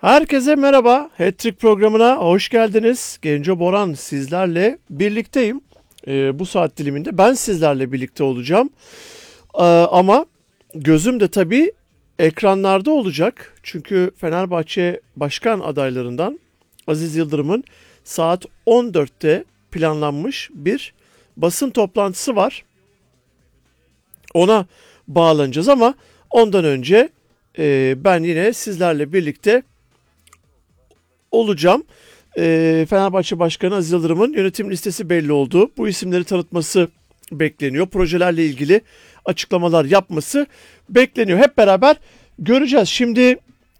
Herkese merhaba. Hat-Trick programına hoş geldiniz. Genco Boran sizlerle birlikteyim. Bu saat diliminde ben sizlerle birlikte olacağım. Ama gözüm de tabii ekranlarda olacak. Çünkü Fenerbahçe başkan adaylarından Aziz Yıldırım'ın saat 14'te planlanmış bir basın toplantısı var. Ona bağlanacağız ama ondan önce ben yine sizlerle birlikte olacağım. Fenerbahçe Başkanı Aziz Yıldırım'ın yönetim listesi belli oldu. Bu isimleri tanıtması bekleniyor. Projelerle ilgili açıklamalar yapması bekleniyor. Hep beraber göreceğiz. Şimdi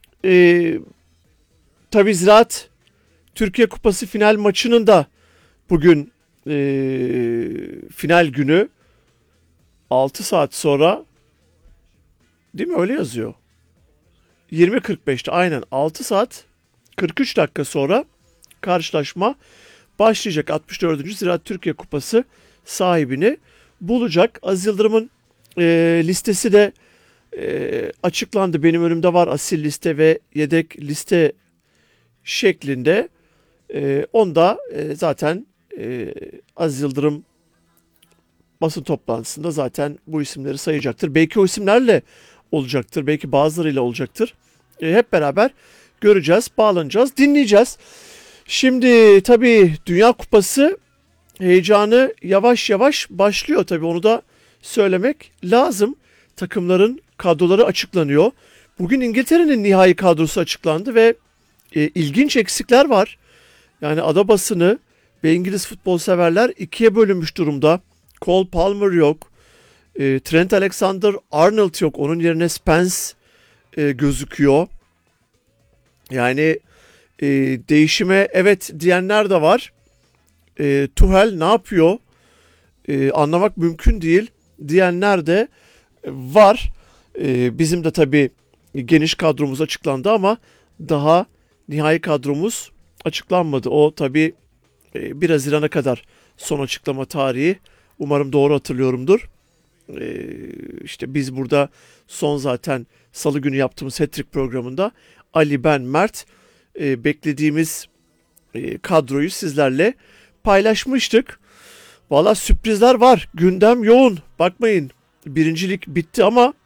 tabii Ziraat Türkiye Kupası final maçının da bugün final günü 6 saat sonra, değil mi? Öyle yazıyor. 20.45'te aynen 6 saat 43 dakika sonra karşılaşma başlayacak. 64. Ziraat Türkiye Kupası sahibini bulacak. Aziz Yıldırım'ın listesi de açıklandı. Benim önümde var asil liste ve yedek liste şeklinde. Onda zaten Aziz Yıldırım basın toplantısında zaten bu isimleri sayacaktır. Belki o isimlerle olacaktır. Belki bazılarıyla olacaktır. Hep beraber göreceğiz, bağlanacağız, dinleyeceğiz. Şimdi tabii Dünya Kupası heyecanı yavaş yavaş başlıyor. Tabii onu da söylemek lazım. Takımların kadroları açıklanıyor. Bugün İngiltere'nin nihai kadrosu açıklandı ve ilginç eksikler var. Yani ada basını ve İngiliz futbol severler ikiye bölünmüş durumda. Cole Palmer yok. Trent Alexander-Arnold yok. Onun yerine Spence gözüküyor. Yani değişime evet diyenler de var. Tuchel ne yapıyor? Anlamak mümkün değil diyenler de var. Bizim de tabii geniş kadromuz açıklandı ama daha nihai kadromuz açıklanmadı. O tabii 1 Haziran'a kadar son açıklama tarihi. Umarım doğru hatırlıyorumdur. İşte biz burada son zaten Salı günü yaptığımız Hat-Trick programında Ali, ben, Mert beklediğimiz kadroyu sizlerle paylaşmıştık. Valla sürprizler var. Gündem yoğun. Bakmayın, birincilik bitti ama